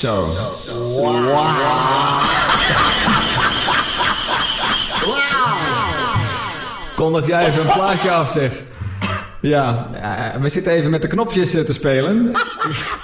Zo. Kondig jij even een plaatje af, zeg. Ja, we zitten even met de knopjes te spelen.